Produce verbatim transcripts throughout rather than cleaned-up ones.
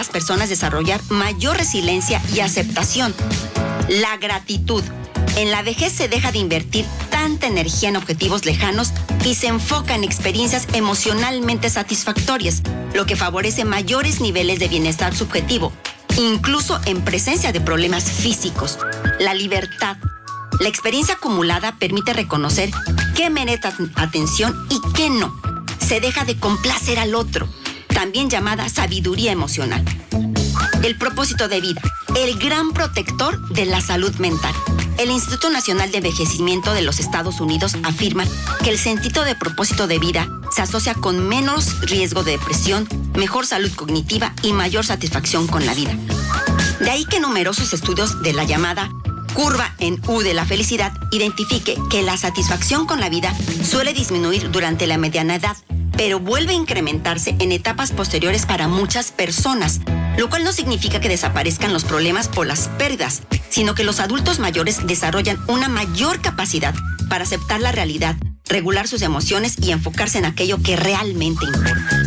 las personas desarrollar mayor resiliencia y aceptación. La gratitud. En la vejez se deja de invertir tanta energía en objetivos lejanos y se enfoca en experiencias emocionalmente satisfactorias, lo que favorece mayores niveles de bienestar subjetivo, incluso en presencia de problemas físicos. La libertad. La experiencia acumulada permite reconocer qué merece atención y qué no. Se deja de complacer al otro, también llamada sabiduría emocional. El propósito de vida, el gran protector de la salud mental. El Instituto Nacional de Envejecimiento de los Estados Unidos afirma que el sentido de propósito de vida se asocia con menos riesgo de depresión, mejor salud cognitiva y mayor satisfacción con la vida. De ahí que numerosos estudios de la llamada curva en U de la felicidad identifique que la satisfacción con la vida suele disminuir durante la mediana edad, pero vuelve a incrementarse en etapas posteriores para muchas personas, lo cual no significa que desaparezcan los problemas por las pérdidas, sino que los adultos mayores desarrollan una mayor capacidad para aceptar la realidad, regular sus emociones y enfocarse en aquello que realmente importa.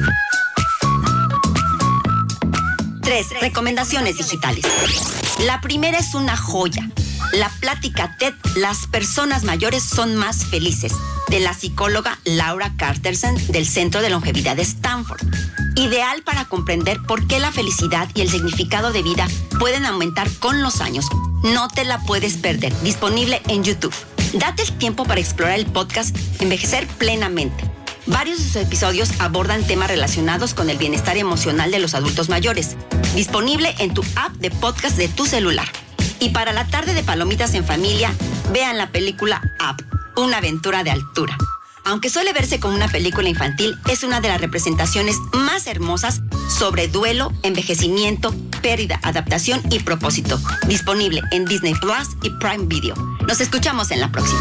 Tres, recomendaciones digitales. La primera es una joya. La plática TED, Las personas mayores son más felices, de la psicóloga Laura Carterson del Centro de Longevidad de Stanford. Ideal para comprender por qué la felicidad y el significado de vida pueden aumentar con los años. No te la puedes perder. Disponible en YouTube. Date el tiempo para explorar el podcast Envejecer Plenamente. Varios de sus episodios abordan temas relacionados con el bienestar emocional de los adultos mayores. Disponible en tu app de podcast de tu celular. Y para la tarde de palomitas en familia, vean la película Up, una aventura de altura. Aunque suele verse como una película infantil, es una de las representaciones más hermosas sobre duelo, envejecimiento, pérdida, adaptación y propósito. Disponible en Disney Plus y Prime Video. Nos escuchamos en la próxima.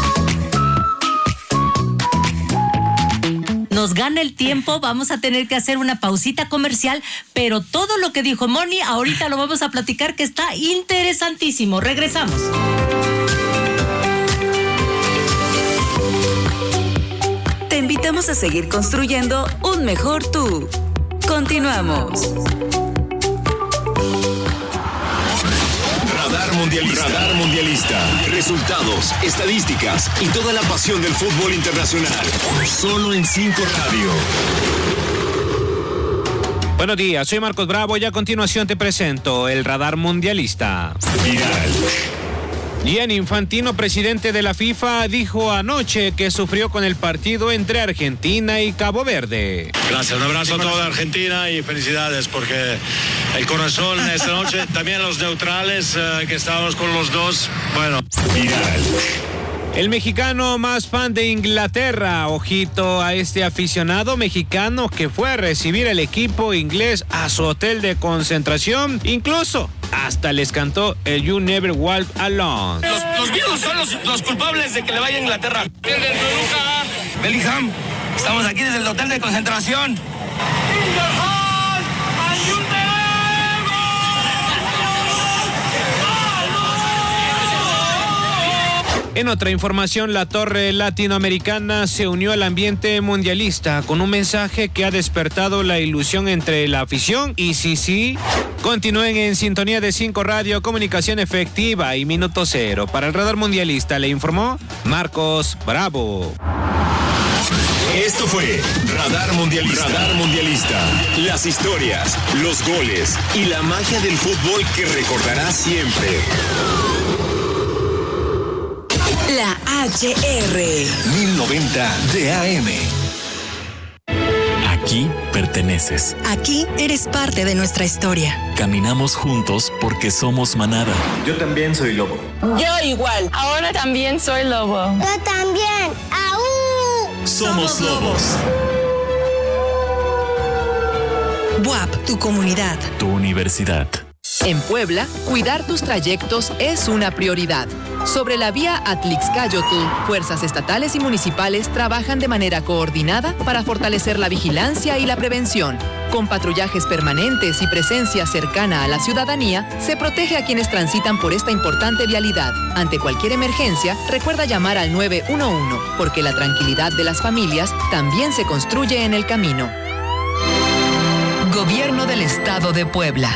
Nos gana el tiempo, vamos a tener que hacer una pausita comercial, pero todo lo que dijo Moni, ahorita lo vamos a platicar, que está interesantísimo. Regresamos. Te invitamos a seguir construyendo un mejor tú. Continuamos. Radar Mundialista. Radar Mundialista. Resultados, estadísticas y toda la pasión del fútbol internacional. Solo en cinco Radio. Buenos días, soy Marcos Bravo y a continuación te presento el Radar Mundialista. Viral. Gianni Infantino, presidente de la FIFA, dijo anoche que sufrió con el partido entre Argentina y Cabo Verde. Gracias, un abrazo a toda Argentina y felicidades porque el corazón esta noche, también los neutrales eh, que estábamos con los dos, bueno. Viral. El mexicano más fan de Inglaterra, ojito a este aficionado mexicano que fue a recibir el equipo inglés a su hotel de concentración, incluso hasta les cantó el You Never Walk Alone. Los, los viejos son los, los culpables de que le vaya a Inglaterra. Bellingham, estamos aquí desde el hotel de concentración. En otra información, la torre latinoamericana se unió al ambiente mundialista con un mensaje que ha despertado la ilusión entre la afición y sí, sí. Continúen en sintonía de cinco Radio, comunicación efectiva y minuto cero. Para el Radar Mundialista le informó Marcos Bravo. Esto fue Radar Mundialista. Radar Mundialista. Las historias, los goles y la magia del fútbol que recordarás siempre. La H R mil noventa de A M. Aquí perteneces. Aquí eres parte de nuestra historia. Caminamos juntos porque somos manada. Yo también soy lobo. Yo igual. Ahora también soy lobo. Yo también. ¡Aú! Somos lobos. B U A P, tu comunidad. Tu universidad. En Puebla, cuidar tus trayectos es una prioridad. Sobre la vía Atlixcáyotl, fuerzas estatales y municipales trabajan de manera coordinada para fortalecer la vigilancia y la prevención. Con patrullajes permanentes y presencia cercana a la ciudadanía, se protege a quienes transitan por esta importante vialidad. Ante cualquier emergencia, recuerda llamar al nueve uno uno, porque la tranquilidad de las familias también se construye en el camino. Gobierno del Estado de Puebla.